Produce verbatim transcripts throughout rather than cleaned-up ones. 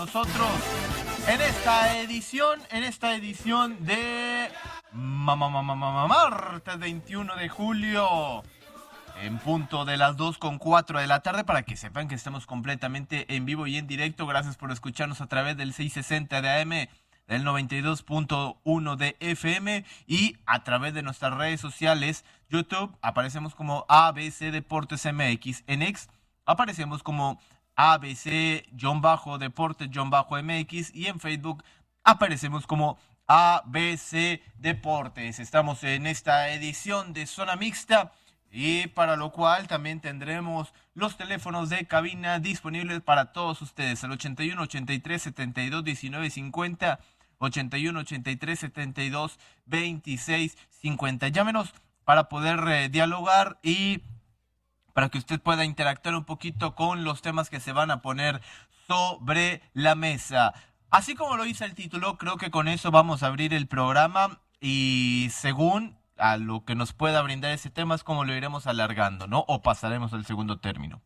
Nosotros en esta edición, en esta edición de ma- ma- ma- ma- ma- ma- martes veintiuno de julio, en punto de las dos con cuatro de la tarde, para que sepan que estamos completamente en vivo y en directo. Gracias por escucharnos a través del seiscientos sesenta de A M, del noventa y dos punto uno de F M y a través de nuestras redes sociales. YouTube aparecemos como A B C Deportes M X, en X aparecemos como A B C-Deportes-M X y en Facebook aparecemos como A B C Deportes. Estamos en esta edición de Zona Mixta y para lo cual también tendremos los teléfonos de cabina disponibles para todos ustedes. El ochenta y uno, ochenta y tres, setenta y dos, diecinueve, cincuenta, ochenta y uno, ochenta y tres, setenta y dos, veintiséis, cincuenta. Llámenos para poder eh, dialogar y para que usted pueda interactuar un poquito con los temas que se van a poner sobre la mesa. Así como lo dice el título, creo que con eso vamos a abrir el programa y según a lo que nos pueda brindar ese tema es como lo iremos alargando, ¿no? O pasaremos al segundo término.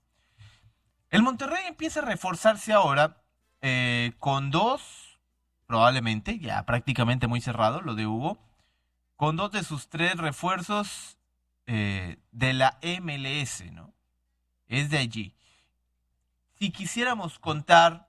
El Monterrey empieza a reforzarse ahora eh, con dos, probablemente, ya prácticamente muy cerrado lo de Hugo, con dos de sus tres refuerzos eh, de la M L S, ¿no? Es de allí. Si quisiéramos contar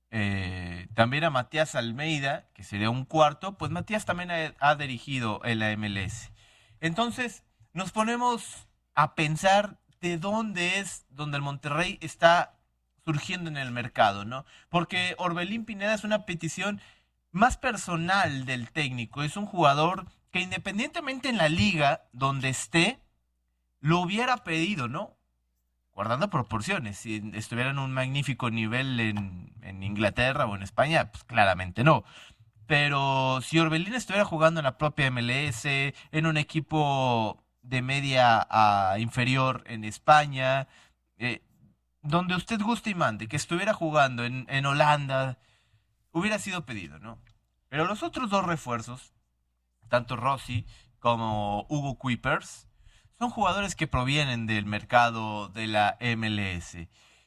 eh, también a Matías Almeida, que sería un cuarto, pues Matías también ha, ha dirigido en la M L S. Entonces, nos ponemos a pensar de dónde es donde el Monterrey está surgiendo en el mercado, ¿no? Porque Orbelín Pineda es una petición más personal del técnico, es un jugador que independientemente en la liga donde esté, lo hubiera pedido, ¿no? Guardando proporciones, si estuviera en un magnífico nivel en, en Inglaterra o en España, pues claramente no. Pero si Orbelín estuviera jugando en la propia M L S, en un equipo de media a inferior en España, eh, donde usted guste y mande, que estuviera jugando en, en Holanda, hubiera sido pedido, ¿no? Pero los otros dos refuerzos, tanto Rossi como Hugo Kuipers, son jugadores que provienen del mercado de la M L S.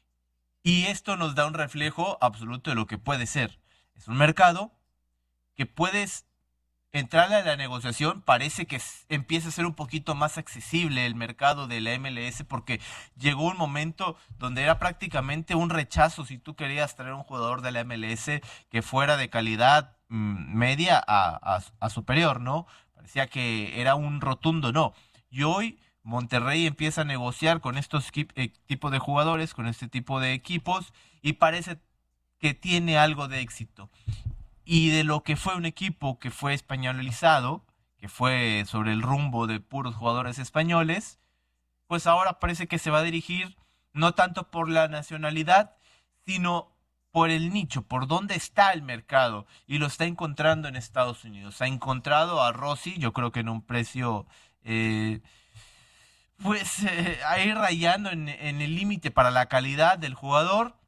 Y esto nos da un reflejo absoluto de lo que puede ser. Es un mercado que puedes entrarle a la negociación, parece que empieza a ser un poquito más accesible el mercado de la M L S porque llegó un momento donde era prácticamente un rechazo si tú querías traer un jugador de la M L S que fuera de calidad mmm, media a, a, a superior, ¿no? Parecía que era un rotundo no. Y hoy Monterrey empieza a negociar con estos eh, tipos de jugadores, con este tipo de equipos y parece que tiene algo de éxito. Y de lo que fue un equipo que fue españolizado, que fue sobre el rumbo de puros jugadores españoles, pues ahora parece que se va a dirigir no tanto por la nacionalidad, sino por el nicho, por dónde está el mercado, y lo está encontrando en Estados Unidos. Ha encontrado a Rossi, yo creo que en un precio, eh, pues, eh, ahí rayando en, en el límite para la calidad del jugador.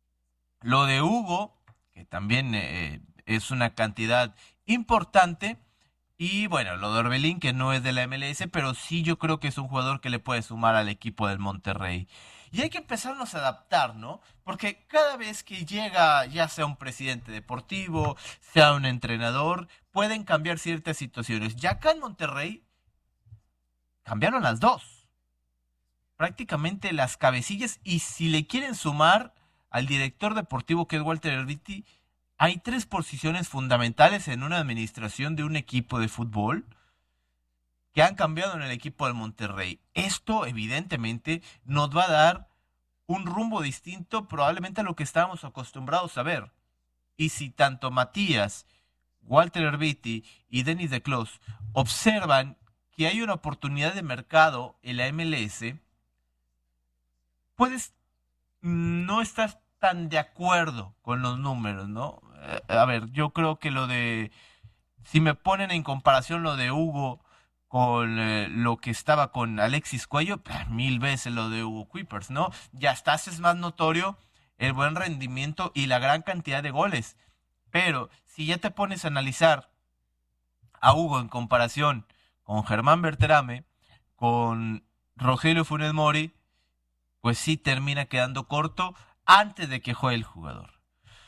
Lo de Hugo, que también eh, es una cantidad importante. Y bueno, lo de Orbelín, que no es de la M L S, pero sí yo creo que es un jugador que le puede sumar al equipo del Monterrey. Y hay que empezarnos a adaptar, ¿no? Porque cada vez que llega, ya sea un presidente deportivo, sea un entrenador, pueden cambiar ciertas situaciones. Ya acá en Monterrey, cambiaron las dos. Prácticamente las cabecillas. Y si le quieren sumar al director deportivo, que es Walter Erviti, hay tres posiciones fundamentales en una administración de un equipo de fútbol que han cambiado en el equipo del Monterrey. Esto, evidentemente, nos va a dar un rumbo distinto probablemente a lo que estábamos acostumbrados a ver. Y si tanto Matías, Walter Erviti y Denis de Clos observan que hay una oportunidad de mercado en la M L S, puedes no estar tan de acuerdo con los números, ¿no? Eh, a ver, yo creo que lo de, si me ponen en comparación lo de Hugo con eh, lo que estaba con Alexis Cuello, pues, mil veces lo de Hugo Kuipers, ¿no? Ya estás, es más notorio el buen rendimiento y la gran cantidad de goles. Pero si ya te pones a analizar a Hugo en comparación con Germán Berterame, con Rogelio Funes Mori, pues sí termina quedando corto antes de que juegue el jugador.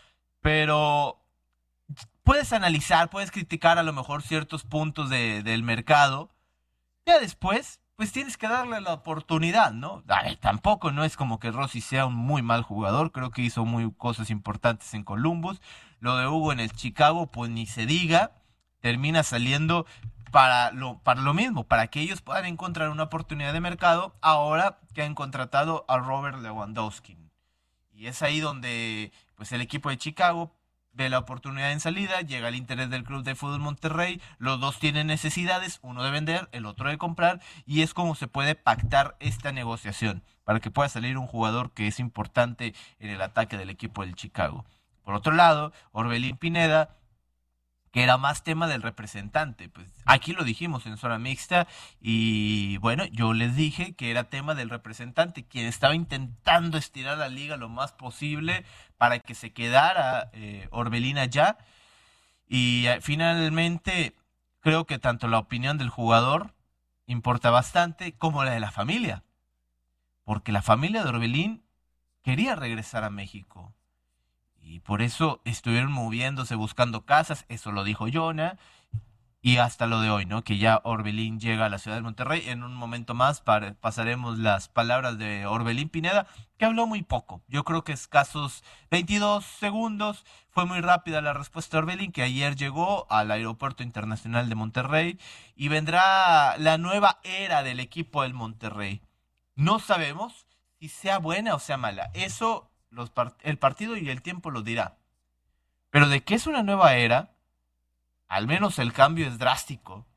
pero puedes analizar, puedes criticar a lo mejor ciertos puntos de, del mercado. Ya después, pues tienes que darle la oportunidad, ¿no? A ver, tampoco no es como que Rossi sea un muy mal jugador, creo que hizo muy cosas importantes en Columbus. Lo de Hugo en el Chicago, pues ni se diga, termina saliendo para lo, para lo mismo, para que ellos puedan encontrar una oportunidad de mercado ahora que han contratado a Robert Lewandowski. Y es ahí donde pues el equipo de Chicago ve la oportunidad en salida, llega el interés del Club de Fútbol Monterrey, los dos tienen necesidades, uno de vender, el otro de comprar, y es como se puede pactar esta negociación para que pueda salir un jugador que es importante en el ataque del equipo del Chicago. Por otro lado, Orbelín Pineda, que era más tema del representante. Pues aquí lo dijimos en zona mixta y bueno, yo les dije que era tema del representante, quien estaba intentando estirar la liga lo más posible para que se quedara eh, Orbelín allá y eh, finalmente creo que tanto la opinión del jugador importa bastante como la de la familia, porque la familia de Orbelín quería regresar a México. Y por eso estuvieron moviéndose, buscando casas, eso lo dijo Jonah, y hasta lo de hoy, ¿no? Que ya Orbelín llega a la ciudad de Monterrey. En un momento más para, pasaremos las palabras de Orbelín Pineda, que habló muy poco. Yo creo que escasos veintidós segundos. Fue muy rápida la respuesta de Orbelín, que ayer llegó al Aeropuerto Internacional de Monterrey y vendrá la nueva era del equipo del Monterrey. No sabemos si sea buena o sea mala. Eso los part- el partido y el tiempo lo dirá. Pero de que es una nueva era, al menos el cambio es drástico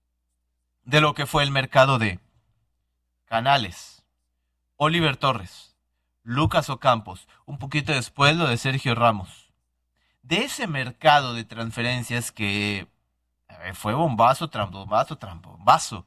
de lo que fue el mercado de Canales, Oliver Torres, Lucas Ocampos, un poquito después lo de Sergio Ramos. De ese mercado de transferencias que eh, fue bombazo, trambombazo, trambombazo.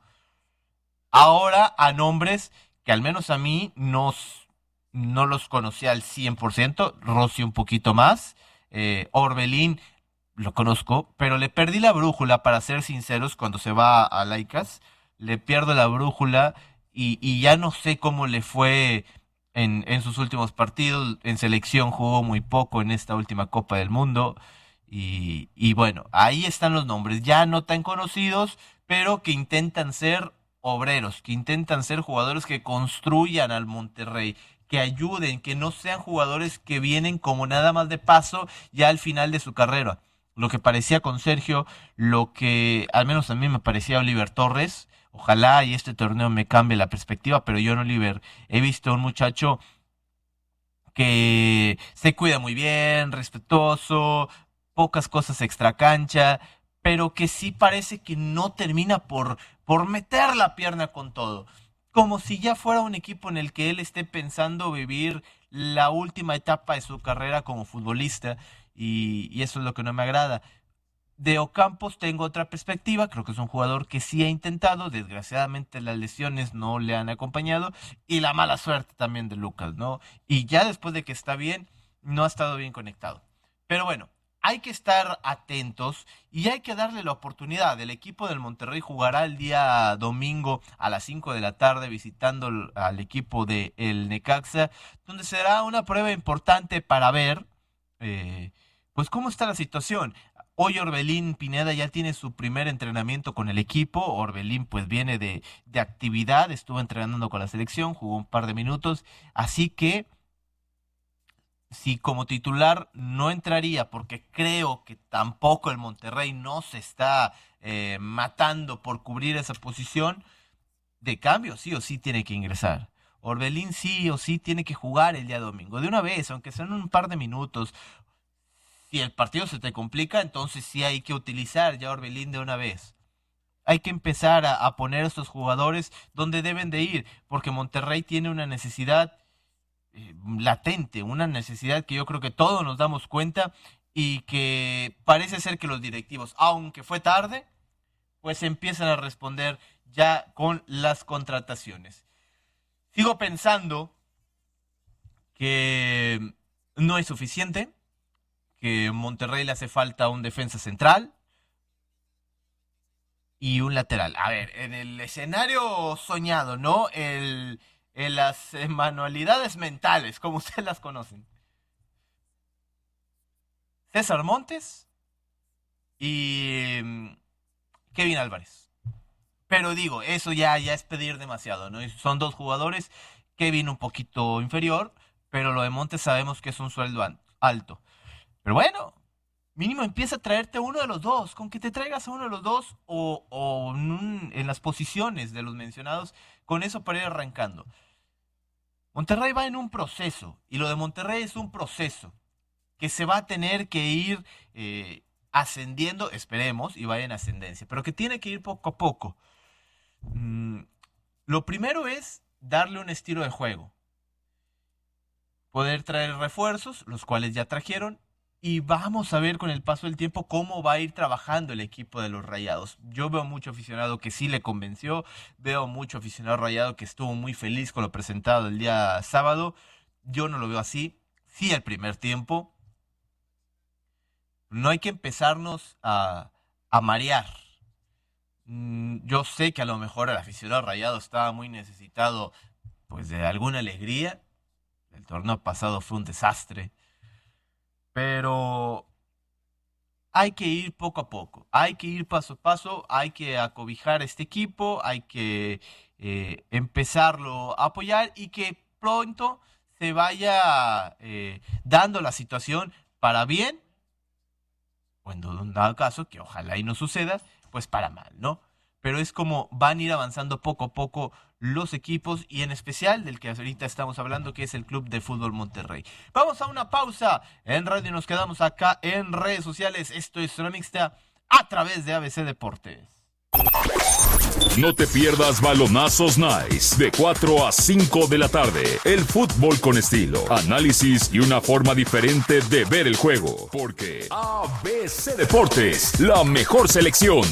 Ahora a nombres que al menos a mí nos, no los conocía al cien por ciento, Rossi un poquito más, eh, Orbelín lo conozco, pero le perdí la brújula, para ser sinceros, cuando se va a Laicas, le pierdo la brújula y, y ya no sé cómo le fue en, en sus últimos partidos, en selección jugó muy poco en esta última Copa del Mundo y, y bueno, ahí están los nombres, ya no tan conocidos, pero que intentan ser obreros, que intentan ser jugadores que construyan al Monterrey, que ayuden, que no sean jugadores que vienen como nada más de paso ya al final de su carrera. Lo que parecía con Sergio, lo que al menos a mí me parecía Oliver Torres. Ojalá y este torneo me cambie la perspectiva, pero yo en Oliver he visto a un muchacho que se cuida muy bien, respetuoso, pocas cosas extra cancha, pero que sí parece que no termina por, por meter la pierna con todo. Como si ya fuera un equipo en el que él esté pensando vivir la última etapa de su carrera como futbolista, y, y eso es lo que no me agrada. De Ocampos tengo otra perspectiva, creo que es un jugador que sí ha intentado, desgraciadamente las lesiones no le han acompañado y la mala suerte también de Lucas, ¿no? Y ya después de que está bien, no ha estado bien conectado. Pero bueno, hay que estar atentos y hay que darle la oportunidad. El equipo del Monterrey jugará el día domingo a las cinco de la tarde visitando al al equipo de el Necaxa, donde será una prueba importante para ver eh, pues cómo está la situación. Hoy Orbelín Pineda ya tiene su primer entrenamiento con el equipo. Orbelín pues viene de, de actividad, estuvo entrenando con la selección, jugó un par de minutos, así que si como titular no entraría, porque creo que tampoco el Monterrey no se está eh, matando por cubrir esa posición, de cambio sí o sí tiene que ingresar. Orbelín sí o sí tiene que jugar el día domingo, de una vez, aunque sean un par de minutos. Si el partido se te complica, entonces sí hay que utilizar ya a Orbelín de una vez. Hay que empezar a, a poner a estos jugadores donde deben de ir, porque Monterrey tiene una necesidad eh, latente, una necesidad que yo creo que todos nos damos cuenta y que parece ser que los directivos, aunque fue tarde, pues empiezan a responder ya con las contrataciones. Sigo pensando que no es suficiente, que Monterrey le hace falta un defensa central y un lateral. A ver, en el escenario soñado, ¿no? El, en las eh, manualidades mentales, como ustedes las conocen. César Montes y mm, Kevin Álvarez. Pero digo, eso ya, ya es pedir demasiado, ¿no? Son dos jugadores, Kevin un poquito inferior, pero lo de Montes sabemos que es un sueldo an- alto. Pero bueno, mínimo empieza a traerte uno de los dos. Con que te traigas a uno de los dos o, o en, un- en las posiciones de los mencionados, con eso para ir arrancando. Monterrey va en un proceso, y lo de Monterrey es un proceso que se va a tener que ir eh, ascendiendo, esperemos, y vaya en ascendencia, pero que tiene que ir poco a poco. Mm, lo primero es darle un estilo de juego, poder traer refuerzos, los cuales ya trajeron, y vamos a ver con el paso del tiempo cómo va a ir trabajando el equipo de los Rayados. Yo veo mucho aficionado que sí le convenció, veo mucho aficionado Rayado que estuvo muy feliz con lo presentado el día sábado. Yo no lo veo así. Sí, el primer tiempo. No hay que empezarnos a, a marear. Mm, Yo sé que a lo mejor el aficionado Rayado estaba muy necesitado pues de alguna alegría. El torneo pasado fue un desastre. Pero hay que ir poco a poco, hay que ir paso a paso, hay que acobijar a este equipo, hay que eh, empezarlo a apoyar y que pronto se vaya eh, dando la situación para bien, cuando en dado caso, que ojalá y no suceda, pues para mal, ¿no? Pero es como van a ir avanzando poco a poco los equipos y en especial del que ahorita estamos hablando, que es el Club de Fútbol Monterrey. Vamos a una pausa en radio y nos quedamos acá en redes sociales. Esto es Zona Mixta a través de A B C Deportes. No te pierdas Balonazos Nice de cuatro a cinco de la tarde. El fútbol con estilo, análisis y una forma diferente de ver el juego. Porque A B C Deportes, la mejor selección.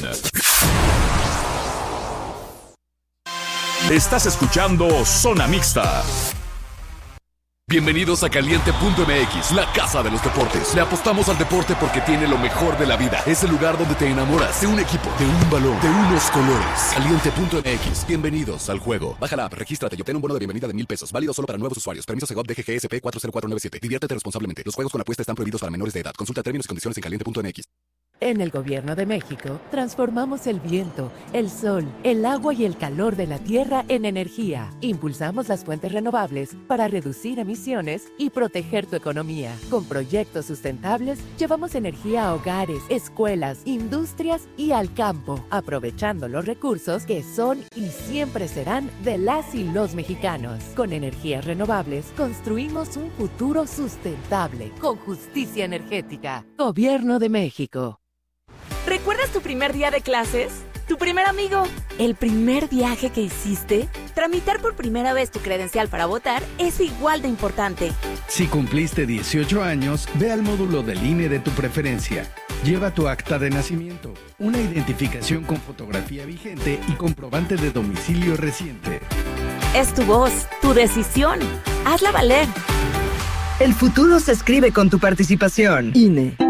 Estás escuchando Zona Mixta. Bienvenidos a Caliente punto M X, la casa de los deportes. Le apostamos al deporte porque tiene lo mejor de la vida. Es el lugar donde te enamoras de un equipo, de un balón, de unos colores. Caliente punto M X, bienvenidos al juego. Baja la app, regístrate y obtén un bono de bienvenida de mil pesos. Válido solo para nuevos usuarios. Permiso Segov D G G S P cuatro cero cuatro nueve siete. Diviértete responsablemente. Los juegos con apuesta están prohibidos para menores de edad. Consulta términos y condiciones en caliente punto M X. En el Gobierno de México, transformamos el viento, el sol, el agua y el calor de la tierra en energía. Impulsamos las fuentes renovables para reducir emisiones y proteger tu economía. Con proyectos sustentables, llevamos energía a hogares, escuelas, industrias y al campo, aprovechando los recursos que son y siempre serán de las y los mexicanos. Con energías renovables, construimos un futuro sustentable, con justicia energética. Gobierno de México. ¿Recuerdas tu primer día de clases? ¿Tu primer amigo? ¿El primer viaje que hiciste? Tramitar por primera vez tu credencial para votar es igual de importante. Si cumpliste dieciocho años, ve al módulo del I N E de tu preferencia. Lleva tu acta de nacimiento, una identificación con fotografía vigente y comprobante de domicilio reciente. Es tu voz, tu decisión. Hazla valer. El futuro se escribe con tu participación. I N E.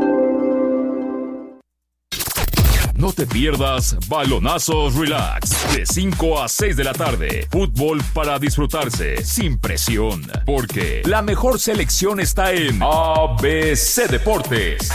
No te pierdas Balonazos Relax de cinco a seis de la tarde. Fútbol para disfrutarse sin presión. Porque la mejor selección está en A B C Deportes.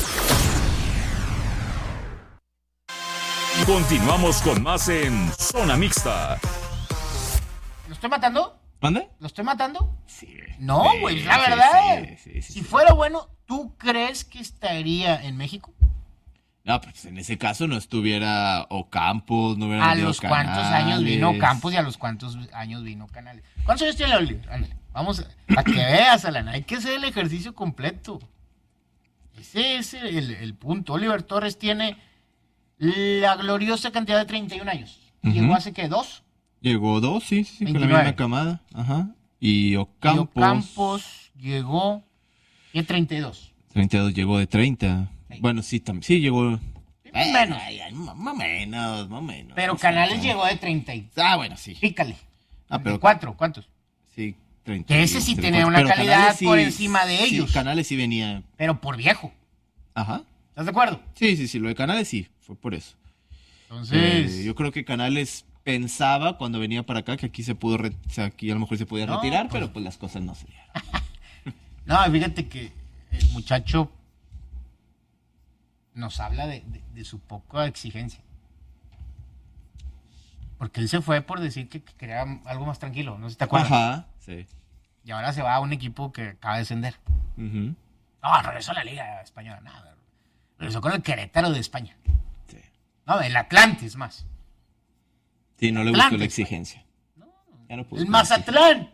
Continuamos con más en Zona Mixta. ¿Lo estoy matando? ¿Dónde? ¿Lo estoy matando? Sí. No, güey, Sí, la sí, verdad. sí, sí, sí, si sí. fuera bueno, ¿tú crees que estaría en México? No, pues en ese caso no estuviera Ocampos, no hubiera A venido los cuantos Canales. años vino Campos y a los cuantos años vino Canales. ¿Cuántos años tiene Oliver? Ándale, vamos a, para que veas, Alan, hay que hacer el ejercicio completo. Ese es el, el punto. Oliver Torres tiene la gloriosa cantidad de treinta y un años. Llegó Ujú. hace, ¿qué? ¿Dos? Llegó dos, sí, sí, con la veintinueve. misma camada. Ajá. Y Y Ocampos. Ocampos llegó y treinta y dos. treinta y dos llegó de treinta. Sí. Bueno, sí, también. Sí, llegó. Menos. Ay, ay, más más menos, más menos. Pero No sé, Canales no. llegó de treinta y Ah, bueno, sí. pícale. Ah, pero- ¿Cuatro? ¿Cuántos? Sí, treinta. Que ese sí tenía una calidad por encima de ellos. Sí, Canales sí venía. Pero por viejo. Ajá. ¿Estás de acuerdo? Sí, sí, sí, lo de Canales sí, fue por eso. Entonces, Eh, yo creo que Canales pensaba cuando venía para acá que aquí se pudo, re- o sea, aquí a lo mejor se podía No, retirar, pues- pero pues las cosas no se dieron. no, fíjate que el muchacho nos habla de, de, de su poca exigencia. Porque él se fue por decir que, que quería algo más tranquilo, no sé si te acuerdas. Ajá, sí. Y ahora se va a un equipo que acaba de descender. Uh-huh. No, regresó a la Liga Española, nada. Regresó con el Querétaro de España. Sí. No, el Atlante es más. Sí, no le Atlante, gustó la exigencia. No, no. Ya no pudo El con Mazatlán.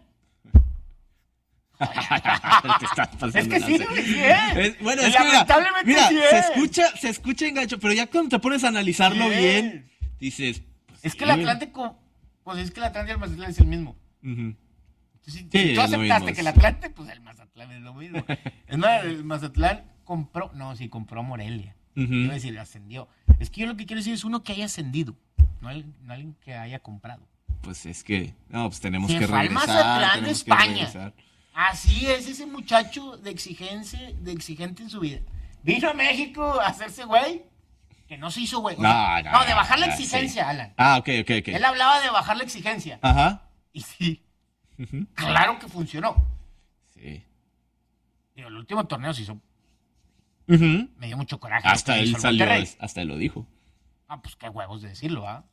Te estás pasando Es que sí, lanza. sí es. Es- bueno, es que mira, Lamentablemente mira, sí se es. escucha, se escucha engancho, pero ya cuando te pones a analizarlo Sí. bien, dices, pues, Es que sí. el Atlántico, pues es que el Atlante y el Mazatlán es el mismo. Ujú. Entonces, si, Sí, si es tú lo aceptaste mismo. que el Atlante, pues el Mazatlán es lo mismo. Es más, el Mazatlán compró, no, sí, compró a Morelia. Ujú. Iba a decir, ascendió. Es que yo lo que quiero decir es uno que haya ascendido, no, el- no alguien que haya comprado. Pues es que, no, pues tenemos Se que fue al regresar. Mazatlán de tenemos que España. regresar. Así es ese muchacho de exigencia, de exigente en su vida. Vino a México a hacerse güey, que no se hizo güey. O sea, No, no, de bajar la no, exigencia, sí. Alan. Ah, ok, ok, ok. Él hablaba de bajar la exigencia. Ajá. Y sí, Ujú. claro que funcionó. Sí. Digo, el último torneo se hizo, Ujú. me dio mucho coraje. Hasta lo que él hizo el salió, Monterrey. hasta él lo dijo. Ah, pues qué huevos de decirlo, ¿ah?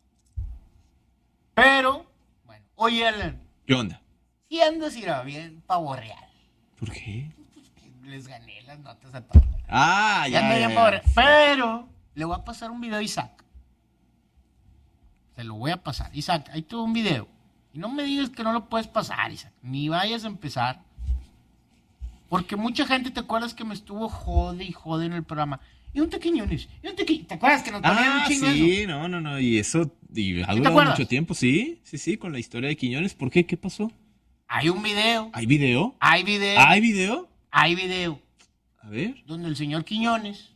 Pero, bueno, oye, Alan, ¿Qué onda? si andas irá bien pavo real. ¿Por qué? Les gané las notas a todos. Ah, Ya ya, ando ya, bien ya. pavo real. Pero, le voy a pasar un video a Isaac. Se lo voy a pasar. Isaac, ahí tuvo un video. Y no me digas que no lo puedes pasar, Isaac. Ni vayas a empezar. Porque mucha gente, ¿te acuerdas que me estuvo jode y jode en el programa? Y un tequiñones, y un tequi... ¿Te acuerdas que nos ponían Ah, un chingo sí, eso? no, no, no, y eso y ha te durado acuerdas? mucho tiempo, sí, sí, sí, con la historia de Quiñones. ¿Por qué? ¿Qué pasó? Hay un video. ¿Hay video? Hay video. ¿Hay video? Hay video. A ver. Donde el señor Quiñones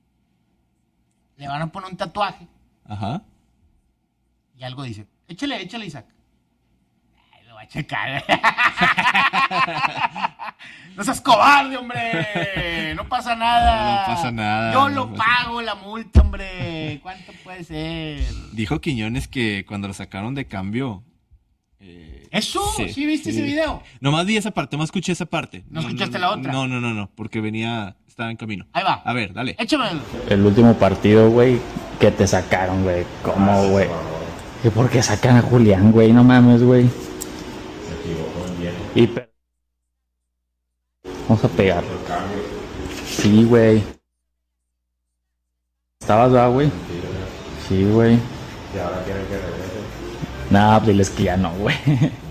le van a poner un tatuaje Ajá. y algo dice. Échale, échale, Isaac. Ay, lo va a checar. No seas cobarde, hombre. No pasa nada. No pasa nada, Yo no lo pasa pago la multa, hombre. ¿Cuánto puede ser? Dijo Quiñones que cuando lo sacaron de cambio. eh, ¿Eso? ¿Sí viste ese video? Nomás vi esa parte, nomás escuché esa parte. ¿No escuchaste la otra? No, no, no, no, porque venía, estaba en camino. Ahí va. A ver, dale. Échamelo. El último partido, güey, que te sacaron, güey. ¿Cómo, güey? ¿Y por qué sacan a Julián, güey? No mames, güey. Y per- Vamos a pegar. Sí, güey. ¿Estabas, va, güey? Sí, güey. ¿Y ahora quieren que regrese? Nah, pues diles que ya no, güey.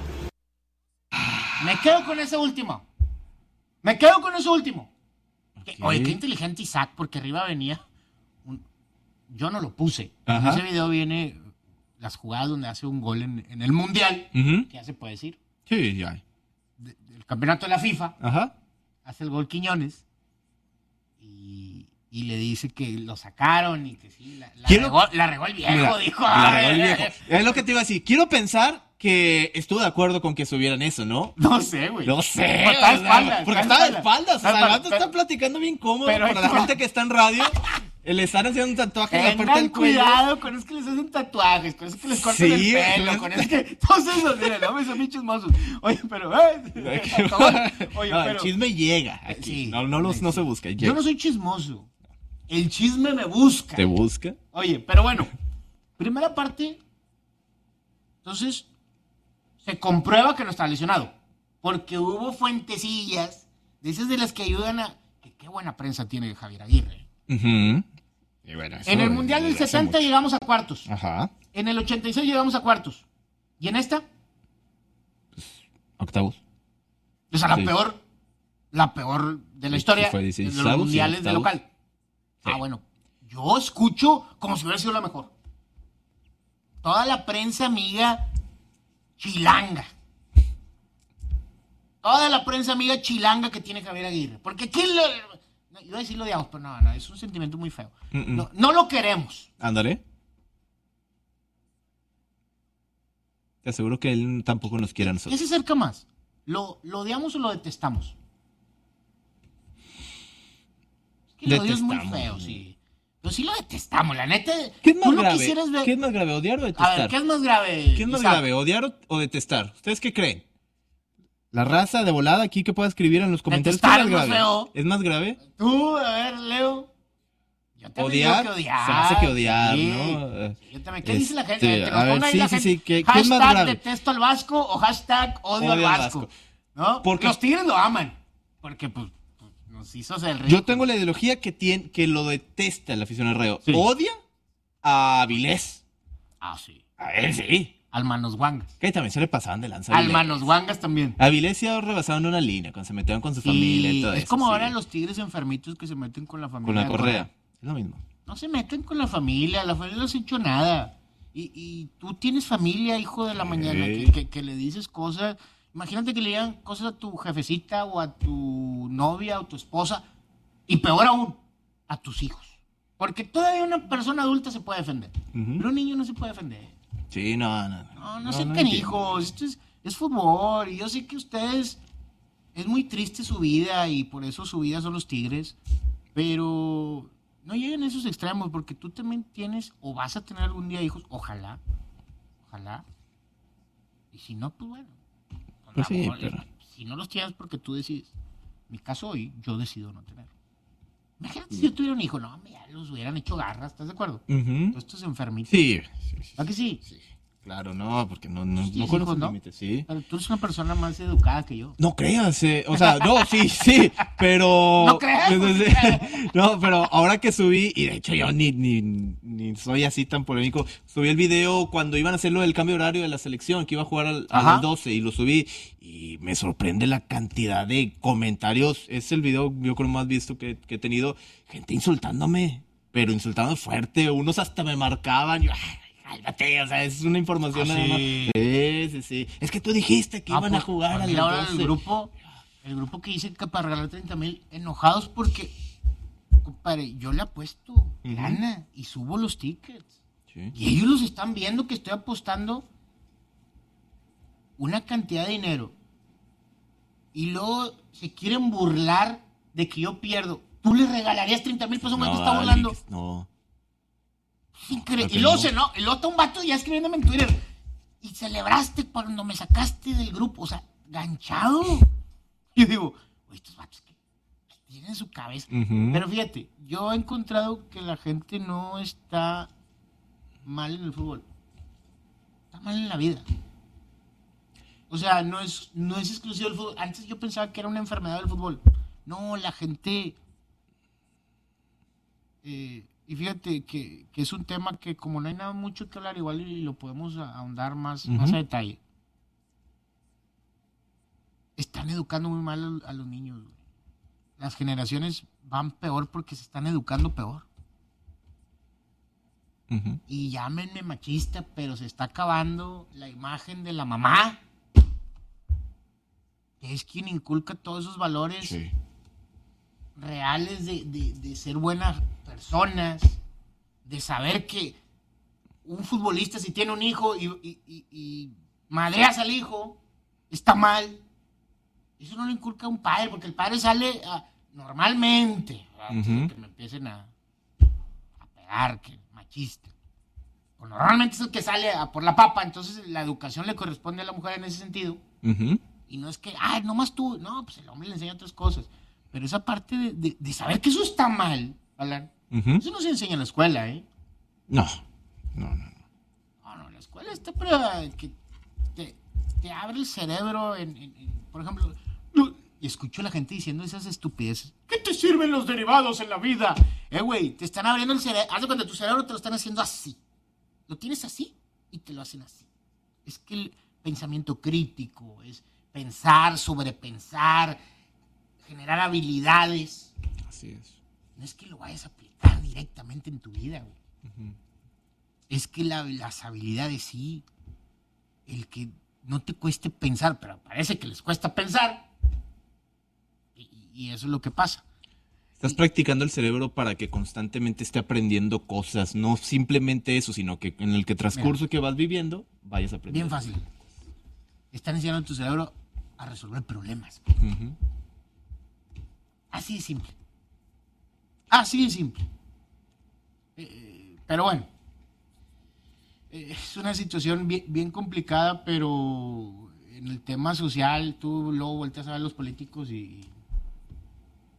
Me quedo con ese último. Me quedo con ese último. Que- Ok. Oye, qué inteligente Isaac, porque arriba venía. un- Yo no lo puse. Ajá. En ese video viene las jugadas donde hace un gol en, en el Mundial. Ujú. Que ya se puede decir. Sí, ya. de- del campeonato de la FIFA. Ajá. Hace el gol Quiñones. Y, y le dice que lo sacaron y que sí. La, la Quiero- regó, la regó el viejo, Mira, dijo. la "Ay, regó el ay, viejo. ay". Es lo que te iba a decir. Quiero pensar que estuvo de acuerdo con que subieran eso, ¿no? No sé, güey. No sé. Pero está de o sea, espaldas, Porque está estaba de de espaldas. espaldas. O sea, Está- el vato pero- está platicando bien cómodo. pero ahí Para la te va. gente que está en radio, eh, le están haciendo un tatuaje en la parte Tengan del cuello. cuidado con eso que les hacen tatuajes, con eso que les cortan Sí, el pelo, pues. con eso que... Todos esos, miren, no me son bien chismosos. Oye, pero... eh, Oye, No, el pero... chisme llega aquí. Sí, no, no, los- no se busca. Yo llega. no soy chismoso. El chisme me busca. ¿Te busca? Oye, pero bueno, primera parte, entonces, se comprueba que no está lesionado, porque hubo fuentecillas, de esas de las que ayudan a... que qué buena prensa tiene Javier Aguirre. Ujú. Y bueno, eso En el Mundial del desde hace setenta mucho. llegamos a cuartos. Ajá. En el ochenta y seis llegamos a cuartos. ¿Y en esta? Octavos. O sea, la Sí. peor, la peor de la Sí, historia sí fue de dieciséis los avos, mundiales sí, de octavos. local. Sí. Ah, bueno. Yo escucho como si hubiera sido la mejor. Toda la prensa amiga chilanga. Toda la prensa amiga chilanga que tiene Javier Aguirre. Porque ¿quién lo...? No, iba a decir lo odiamos, pero no, no, es un sentimiento muy feo. Mm-mm. No, no lo queremos. Ándale. Te aseguro que él tampoco nos quiere a ¿Qué nosotros. se acerca más? ¿Lo, lo odiamos o lo detestamos? Es que el odio es muy Detestamos. feo, sí. Pero sí lo detestamos, la neta. ¿Qué es más tú no grave? quisieras ver- ¿Qué es más grave? ¿Odiar o A detestar? ver, ¿qué es más grave? ¿Qué es más Isaac? grave? ¿Odiar o, o detestar? ¿Ustedes qué creen? La raza de volada aquí que pueda escribir en los comentarios. ¿Qué Detestar es más es más grave? feo. ¿Es más grave? Tú, a ver, Leo. Yo también odiar, digo que odiar. se me hace que odiar, sí. ¿no? Sí, yo también. ¿Qué dice la gente? Este, Que nos a ver, ponga ahí sí, la sí, gente. sí, ¿qué- qué es más Hashtag grave? detesto al Vasco o hashtag odio, al Odio al Vasco. Vasco. ¿No? Porque- los Tigres lo aman. Porque, pues, pues, nos hizo hacer el Yo ridículo. tengo la ideología que tiene, que lo detesta el aficionado del Rayo. Sí. Odia a Avilés. Ah, sí. A él sí. Al Manos Guangas. Que también se le pasaban de lanza a Al Avilés. Manos Guangas también. Avilés se ha rebasado en una línea cuando se metieron con su familia y Sí, todo es eso. como sí. ahora los Tigres enfermitos que se meten con la familia. Con la de correa. Es lo mismo. No se meten con la familia, la familia no les ha hecho nada. Y, y tú tienes familia, hijo de la Sí. mañana, que, que- que le dices cosas. Imagínate que le digan cosas a tu jefecita o a tu novia o tu esposa. Y peor aún, a tus hijos. Porque todavía una persona adulta se puede defender. Ujú. Pero un niño no se puede defender. Sí, no, no. No, no, sean canijos. Esto es, es fútbol. Y yo sé que ustedes. Es muy triste su vida y por eso su vida son los Tigres. Pero no lleguen a esos extremos porque tú también tienes o vas a tener algún día hijos. Ojalá. Ojalá. Y si no, pues bueno. a Pues lo sí, mejor, pero- Si no los tienes porque tú decides. En mi caso hoy, yo decido no tener. Imagínate si yo tuviera un hijo. No, hombre, ya los hubieran hecho garras. ¿Estás de acuerdo? Ujú. Todos estos enfermitos. Sí, sí, sí, ¿A que sí? sí. Claro, no, porque no, no, Sí, no sí, conozco hijo, ¿no? límites, sí. Pero tú eres una persona más educada que yo. No creas, eh, o sea, no, sí, sí, pero... No creas, Entonces, pues, no, pero ahora que subí, y de hecho yo ni, ni, ni soy así tan polémico, subí el video cuando iban a hacer lo del cambio de horario de la selección, que iba a jugar al, a Ajá. las doce, y lo subí, y me sorprende la cantidad de comentarios, es el video yo creo más visto que, que he tenido, gente insultándome, pero insultando fuerte, unos hasta me marcaban, yo, ay, cálmate, o sea, es una información ¿Ah, nada más. sí? Sí, sí, sí, es que tú dijiste que Ah, iban pues, a jugar a pues las mira, ahora doce. el grupo, el grupo que dice que para regalar treinta mil enojados porque, compadre, yo le apuesto lana y subo los tickets. Sí. Y ellos los están viendo que estoy apostando una cantidad de dinero. Y luego se quieren burlar de que yo pierdo. ¿Tú le regalarías treinta mil pesos a un güey que está Alex, burlando? no. Increíble. Creo que Y luego no. se no, y luego está un vato ya escribiéndome en Twitter. Y celebraste cuando me sacaste del grupo. O sea, ganchado. Y yo digo, oye, estos vatos que, que tienen en su cabeza. Ujú. Pero fíjate, yo he encontrado que la gente no está mal en el fútbol. Está mal en la vida. O sea, no es, no es exclusivo del fútbol. Antes yo pensaba que era una enfermedad del fútbol. No, la gente... Eh, y fíjate que, que es un tema que como no hay nada mucho que hablar, igual y lo podemos a- ahondar más, Ujú. más a detalle. Están educando muy mal a, a los niños. Güey. Las generaciones van peor porque se están educando peor. Ujú. Y llámenme machista, pero se está acabando la imagen de la mamá. Que es quien inculca todos esos valores Sí. reales de, de- de ser buenas personas, de saber que un futbolista si tiene un hijo y, y, y- y madreas al hijo, está mal. Eso no lo inculca un padre, porque el padre sale a- normalmente, ¿verdad? Ujú. Que me empiecen a, a pegar, que machista. O normalmente es el que sale a por la papa, entonces la educación le corresponde a la mujer en ese sentido. Ujú. Y no es que, ah, nomás tú. No, pues el hombre le enseña otras cosas. Pero esa parte de, de- de saber que eso está mal, Alan, Ujú. eso no se enseña en la escuela, ¿eh? No, no, no. no. No, no, la escuela está para que te, te abre el cerebro en, en- en- por ejemplo, no, y escucho a la gente diciendo esas estupideces. ¿Qué te sirven los derivados en la vida? Eh, güey, te están abriendo el cerebro. Haz de cuenta, tu cerebro te lo están haciendo así. Lo tienes así y te lo hacen así. Es que el pensamiento crítico es pensar, sobrepensar, generar habilidades. Así es. No es que lo vayas a aplicar directamente en tu vida, güey. Es que la- las habilidades sí. El que no te cueste pensar, pero parece que les cuesta pensar. Y, y eso es lo que pasa. Estás practicando el cerebro para que constantemente esté aprendiendo cosas, no simplemente eso, sino que en el que transcurso que vas viviendo, vayas aprendiendo. Bien fácil. Están enseñando a tu cerebro a resolver problemas. Ujú. Así de simple. Así de simple. Eh, pero bueno. Eh, es una situación bien, bien complicada, pero en el tema social tú luego volteas a ver a los políticos y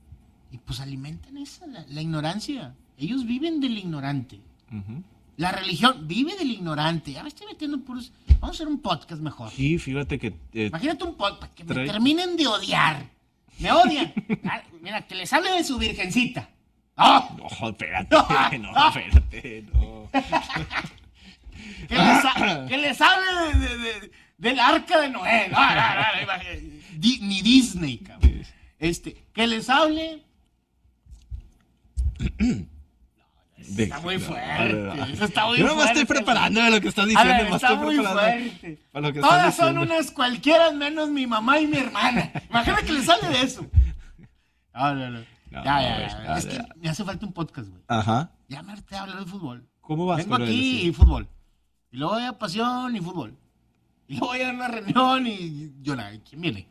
Y pues alimentan esa, la, la ignorancia. Ellos viven del ignorante. Uh-huh. La religión vive del ignorante. Ya me estoy metiendo puros... Vamos a hacer un podcast mejor. Sí, fíjate que... Eh, Imagínate un podcast que trae... me terminen de odiar. Me odian. Mira, que les hable de su virgencita. ¡Oh! No, espérate, no, espérate, no. que, les ha, que les hable de, de, de, del arca de Noé. No, no, no, no, Di, ni Disney, cabrón. Este, que les hable... De, está muy fuerte. No, no, no. Eso está muy Yo no fuerte. me estoy preparando de lo que estás diciendo. Ver, me está estoy muy fuerte. Para lo que Todas estás son diciendo. unas cualquiera menos mi mamá y mi hermana. Imagínate que le sale de eso. No, no, no. No, ya, ya, no, ya. ya, Es ya. que me hace falta un podcast, güey. Ajá. Ya me harté de hablar de fútbol. ¿Cómo vas Vengo con aquí el y fútbol. Y luego voy a pasión y fútbol. Y luego voy a una reunión y yo la... ¿Quién viene?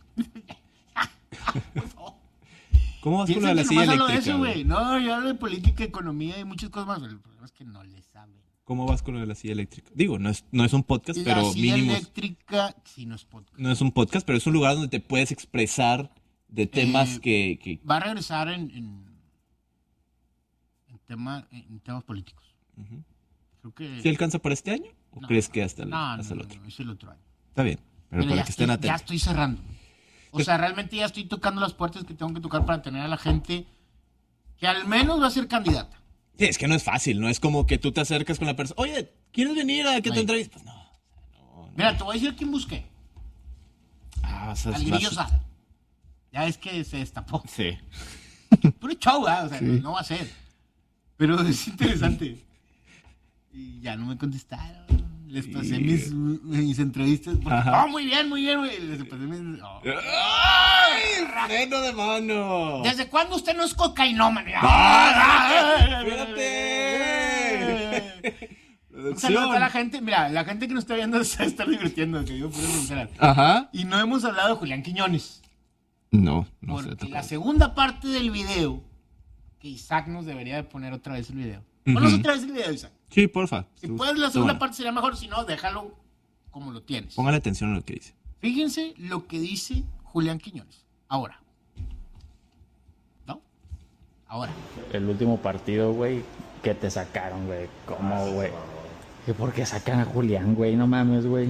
¿Cómo vas con lo Piensan de la que silla nomás hablo de eléctrica? eso, güey? güey. No, yo hablo de política, economía y muchas cosas más. El problema es que no le saben. ¿Cómo vas con lo de la silla eléctrica? Digo, no es, no es un podcast, La pero silla mínimo. eléctrica, sí, no es podcast. No es un podcast, pero es un lugar donde te puedes expresar de temas Eh, que, que... Va a regresar en, en, en, tema, en temas políticos. Uh-huh. Creo que... ¿Sí alcanza para este año? ¿O no, crees que hasta el, no, hasta no, el otro? no, es el otro año. Está bien, pero Mira, para ya que estén estoy, atentos. ya estoy cerrando. O sea, realmente ya estoy tocando las puertas que tengo que tocar para tener a la gente que al menos va a ser candidata. Sí, es que no es fácil, no es como que tú te acercas con la persona. Oye, ¿quieres venir a que te Ay. entrevistes? Pues no, no, no. Mira, te voy a decir quién busqué. Ah, vas a... Al Grillo vas- Sada. Ya es que se destapó. Sí. Puro show, ¿eh? O sea, no, no va a ser. Pero es interesante. Y ya no me contestaron. Les pasé Sí. mis, mis entrevistas. Porque, Ajá. oh, muy bien, muy bien, güey. Les pasé mis... oh. ¡Ay! ¡Freno de mano! ¿Desde cuándo usted no es cocainómano? ¡Ah! ¡Espérate! ¡Espérate! Un saludo a toda la gente. Mira, la gente que nos está viendo se va a estar divirtiendo. Que yo puedo sincerar. Ajá. Y no hemos hablado de Julián Quiñones. No, no sé. Porque la segunda parte del video, que Isaac nos debería de poner otra vez el video. Ponos Ujú. otra vez el video, Isaac. Sí, porfa. Si Tú- puedes, la tú, segunda bueno, parte sería mejor. Si no, déjalo como lo tienes. Póngale atención a lo que dice. Fíjense lo que dice Julián Quiñones. Ahora. ¿No? Ahora. El último partido, güey, que te sacaron, güey. ¿Cómo, güey? ¿Y por qué sacan a Julián, güey? No mames, güey.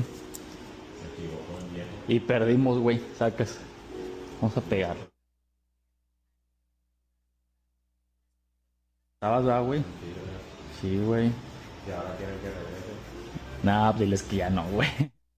Y perdimos, güey. Sacas. Vamos a pegar. ¿Estabas, va, güey? Sí, güey. Y ahora tienen que regresar. Nah, diles que ya no, güey.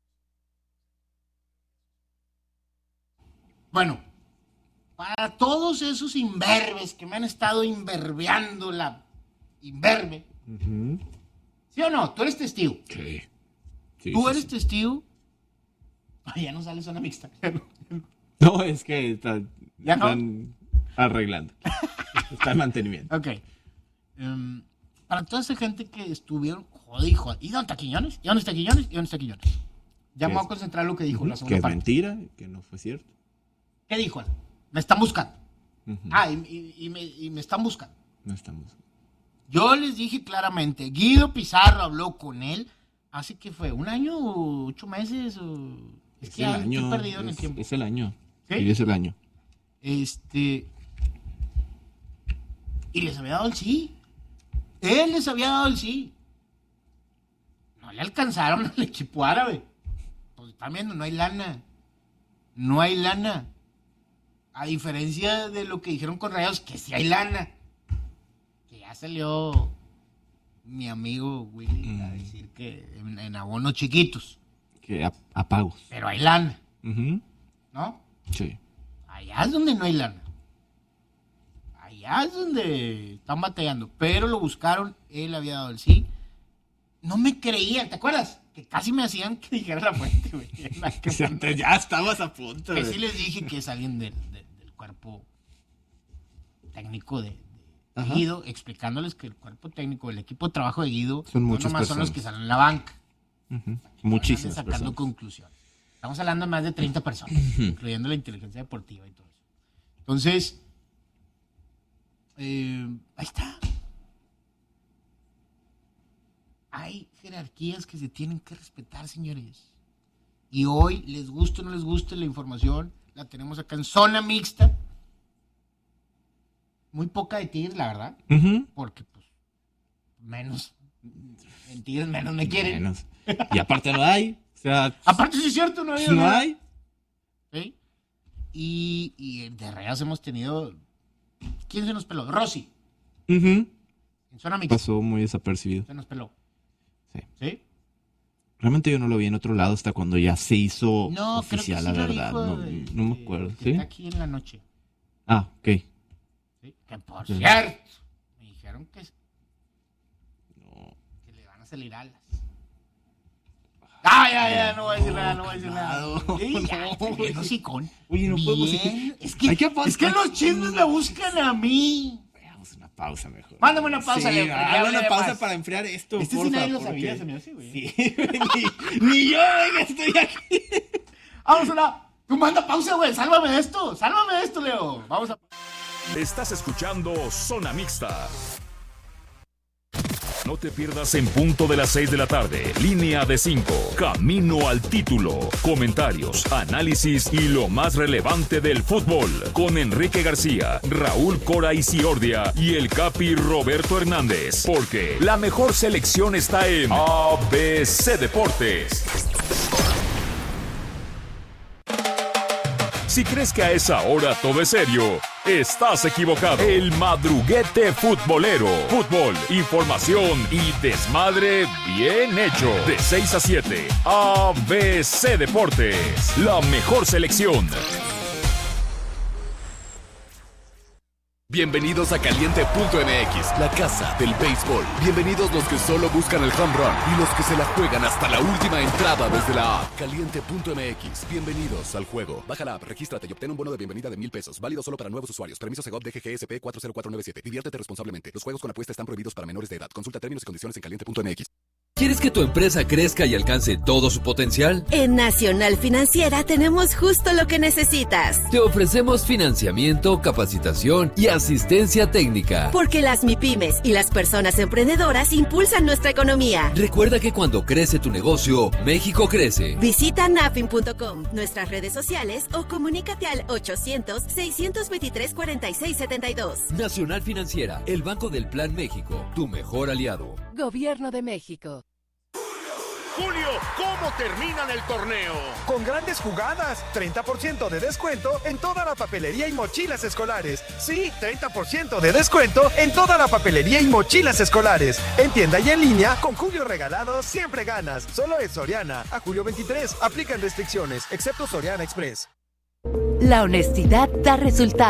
Bueno. Para todos esos imberbes que me han estado imberbeando la imberbe. Ujú. ¿Sí o no? Tú eres testigo. Sí. Sí, Tú sí, eres sí. testigo. Ay, ya no sale zona mixta. No, es que está- ¿Ya no? están arreglando. Está en mantenimiento. Ok. Em, para toda esa gente que estuvieron, joder, joder. ¿Y dónde está Quiñones? ¿Y dónde está Quiñones? ¿Y dónde está Quiñones? Ya me ¿Qué voy a es? concentrar en lo que dijo la Que segunda es parte. mentira, que no fue cierto. ¿Qué dijo él? Me están buscando. Ujú. Ah, y, y- y me, y me están buscando. No estamos. Yo les dije claramente, Guido Pizarro habló con él hace que fue, un año o ocho meses o... Es, Es que el ya año. estoy perdido en el es, tiempo. es el año. ¿Sí? Sí, es el año. Este... Y les había dado el sí. Él les había dado el sí. No le alcanzaron al equipo árabe. Pues están viendo, no hay lana. No hay lana. A diferencia de lo que dijeron con Rayados, que sí hay lana. Que ya salió mi amigo Willy a decir que en, en abonos chiquitos. Que a, a pagos. Pero hay lana, Ujú. ¿no? Sí. Allá es donde no hay lana. Allá es donde están batallando. Pero lo buscaron, él había dado el sí. No me creían, ¿te acuerdas? Que casi me hacían que dijera la fuente, güey. O sea, te- ya estabas a punto. Que güey. sí les dije que es alguien del, del- del cuerpo técnico de, de Ajá. Guido, explicándoles que el cuerpo técnico, el equipo de trabajo de Guido, Son no muchas nomás son los personas. que salen en la banca. Ujú. No Muchísimas anden sacando personas. conclusiones. Estamos hablando de más de treinta personas, incluyendo la inteligencia deportiva y todo eso. Entonces, eh, ahí está. Hay jerarquías que se tienen que respetar, señores. Y hoy, les guste o no les guste la información, la tenemos acá en zona mixta. muy poca de Tigres, la verdad. Ujú. Porque, pues, menos. En Tigres menos me quieren. Menos. Y aparte no hay. O sea, Aparte, sí es cierto, no hay. no hay. ¿Sí? Y, y de regas hemos tenido. ¿Quién se nos peló? Rossi. Ujú. En zona mixta. Pasó muy desapercibido. Se nos peló. Sí. ¿Sí? Realmente yo no lo vi en otro lado hasta cuando ya se hizo No, oficial, creo que la sí lo verdad. dijo, no, eh, no me eh, acuerdo. que ¿Sí? Está aquí en la noche. Ah, ok. ¿Sí? Que por Sí. cierto, me dijeron que, No. que le van a salir alas. Ah, ya, ya, no voy a decir nada, no voy a decir nada. calmado. Sí, ya, No. bien hocicón. Oye, no podemos Bien. Es que, Hay que apostar. es que los chismes me buscan a mí. Hagamos una pausa mejor. Mándame una pausa, Sí, Leo, porque ya haga hablé una de pausa más. para enfriar esto. Este sí porfa, nadie lo porque- sabía, se me hace, güey. Sí, ni, ni yo, venga, estoy aquí. Vamos a una... Tú manda pausa, güey. Sálvame de esto. Sálvame de esto, Leo. Vamos a... Estás escuchando Zona Mixta. No te pierdas en punto de las seis de la tarde. Línea de cinco. Camino al título. Comentarios, análisis y lo más relevante del fútbol. Con Enrique García, Raúl Cora Isiordia y el Capi Roberto Hernández. Porque la mejor selección está en A B C Deportes. Si crees que a esa hora todo es serio, estás equivocado. El madruguete futbolero. Fútbol, información y desmadre bien hecho. De seis a siete, A B C Deportes. La mejor selección. Bienvenidos a Caliente punto M X, la casa del béisbol. Bienvenidos los que solo buscan el home run y los que se la juegan hasta la última entrada desde la app. Caliente punto M X, bienvenidos al juego. Baja la app, regístrate y obtén un bono de bienvenida de mil pesos. Válido solo para nuevos usuarios. Permiso Segov D G G S P cuatro cero cuatro nueve siete. Diviértete responsablemente. Los juegos con apuesta están prohibidos para menores de edad. Consulta términos y condiciones en caliente punto M X. ¿Quieres que tu empresa crezca y alcance todo su potencial? En Nacional Financiera tenemos justo lo que necesitas. Te ofrecemos financiamiento, capacitación y asistencia técnica. Porque las MIPYMES y las personas emprendedoras impulsan nuestra economía. Recuerda que cuando crece tu negocio, México crece. Visita nafin punto com, nuestras redes sociales o comunícate al ochocientos, seiscientos veintitrés, cuarenta y seis setenta y dos. Nacional Financiera, el Banco del Plan México, tu mejor aliado. Gobierno de México. Julio, ¿cómo terminan el torneo? Con grandes jugadas, treinta por ciento de descuento en toda la papelería y mochilas escolares. Sí, treinta por ciento de descuento en toda la papelería y mochilas escolares. En tienda y en línea, con Julio regalado, siempre ganas. Solo es Soriana. A julio veintitrés, aplican restricciones, excepto Soriana Express. La honestidad da resultados.